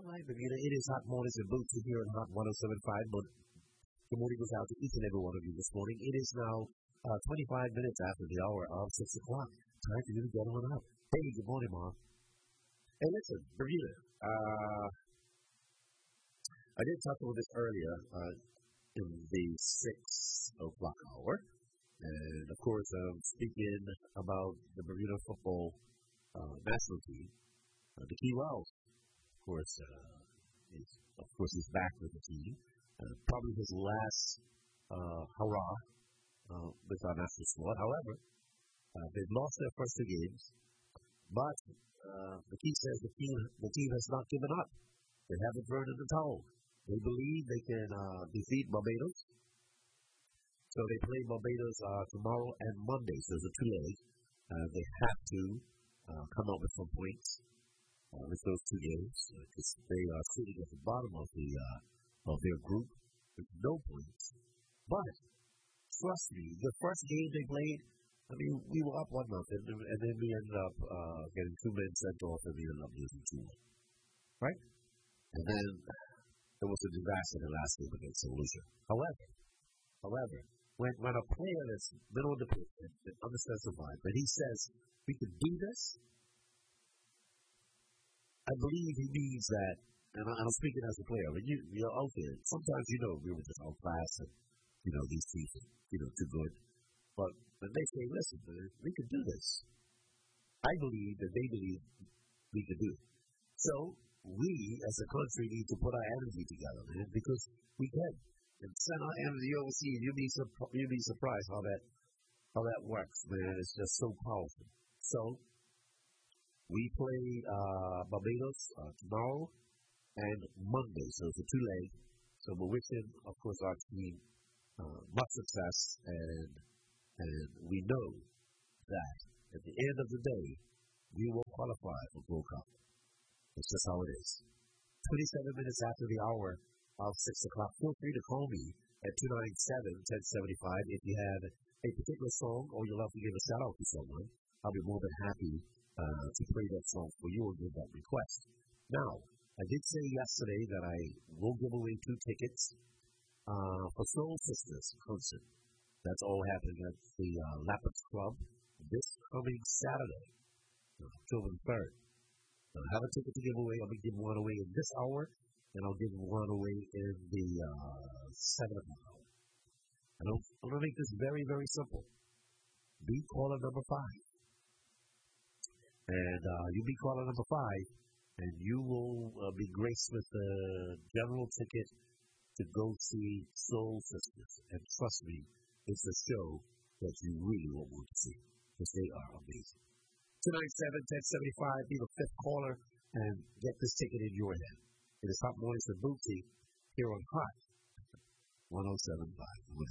All right, Bermuda, it is Hot Mornings and Boots here on Hot 1075. But good morning goes out to each and every one of you this morning. It is now 25 minutes after the hour of 6 o'clock. Time for you to get on up. Hey, good morning, Mom. Hey, listen, Bermuda, I did talk about this earlier in the 6 o'clock hour. And, of course, I'm speaking about the Bermuda football national team. The Key Wells, of course, is back with the team. Probably his last hurrah with our national squad. However, they've lost their first two games, but the Key says the team has not given up. They haven't thrown in the towel. They believe they can defeat Barbados. So they play Barbados tomorrow and Monday. So there's a 2 legs. They have to come up with some points with those 2 games because they are sitting at the bottom of their group with no points. But trust me, the first game they played, I mean, we were up 1-0, and then we ended up getting 2 men sent off, and we ended up losing 2-1. Right? And then there was a disaster in the last game against Solution. However, when a player that's been on the pitch and understands the vibe, and he says, we can do this, I believe he means that, and I'm speaking as a player, when you're out there, sometimes we were just outclassed and, these teams are, too good. But when they say, listen, man, we can do this, I believe that they believe we can do it. So we, as a country, need to put our energy together, man, because we can. And send our energy overseas. You'll be surprised how that works, man. It's just so powerful. So we play Barbados tomorrow and Monday. So it's a 2-leg. So we're wishing, of course, our team much success, and we know that at the end of the day, we will qualify for Gold Cup. It's just how it is. 27 minutes after the hour of 6 o'clock. Feel free to call me at 297-1075 if you have a particular song or you'd love to give a shout out to someone. I'll be more than happy to play that song for you or give that request. Now, I did say yesterday that I will give away 2 tickets for Soul Sisters concert. That's all happening at the Lappers Club this coming Saturday, October 3rd. I have a ticket to give away. I'll be giving one away in this hour, and I'll give one away in the 7 o'clock hour. I'm going to make this very, very simple. Be caller number 5. And you be caller number 5, and you will be graced with a general ticket to go see Soul Sisters. And trust me, it's a show that you really won't want to see, because they are amazing. 297-1075, be the 5th caller, and get this ticket in your hand. It is Hot Mornings with Bootsy here on Hot 1075.